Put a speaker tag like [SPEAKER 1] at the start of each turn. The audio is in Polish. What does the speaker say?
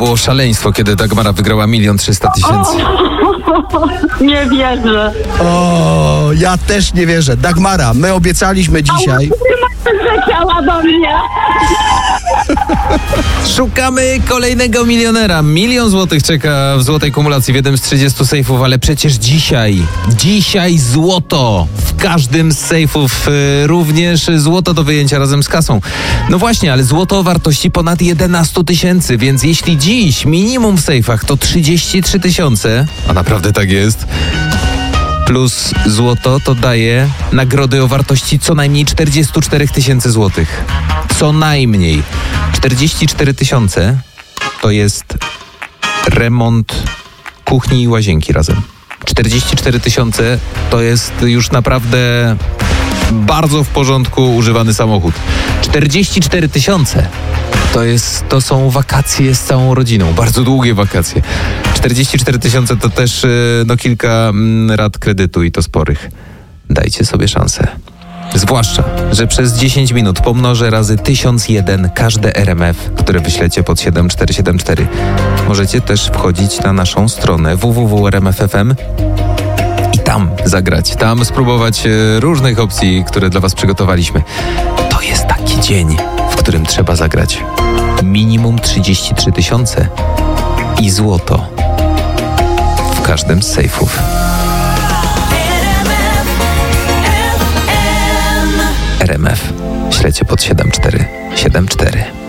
[SPEAKER 1] było szaleństwo, kiedy Dagmara wygrała 1 300 000.
[SPEAKER 2] Nie wierzę.
[SPEAKER 3] O, ja też nie wierzę. Dagmara, my obiecaliśmy dzisiaj.
[SPEAKER 2] Zleciała do mnie.
[SPEAKER 1] Szukamy kolejnego milionera. 1 000 000 złotych czeka w złotej kumulacji w jednym z 30 sejfów, ale przecież dzisiaj złoto w każdym z sejfów, również złoto do wyjęcia razem z kasą. No właśnie, ale złoto o wartości ponad 11 000, więc jeśli dziś minimum w sejfach to 33 000, a naprawdę tak jest, plus złoto to daje nagrody o wartości co najmniej 44 000 złotych. Co najmniej. 44 000 to jest remont kuchni i łazienki razem. 44 000 to jest już naprawdę bardzo w porządku używany samochód. 44 000 to są wakacje z całą rodziną, bardzo długie wakacje. 44 000 to też kilka rat kredytu i to sporych. Dajcie sobie szansę. Zwłaszcza, że przez 10 minut pomnożę razy 1001 każde RMF, które wyślecie pod 7474. Możecie też wchodzić na naszą stronę www.rmf.fm i tam zagrać, tam spróbować różnych opcji, które dla was przygotowaliśmy. To jest taki dzień, w którym trzeba zagrać. Minimum 33 000 i złoto w każdym z sejfów. RMF. Śledźcie pod 7474.